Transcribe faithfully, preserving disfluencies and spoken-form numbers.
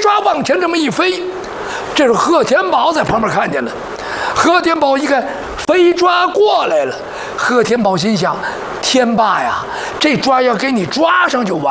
爪往前这么一飞，这是贺天宝在旁边看见了。贺天宝一看飞抓过来了，贺天宝心想：天霸呀，这抓要给你抓上就完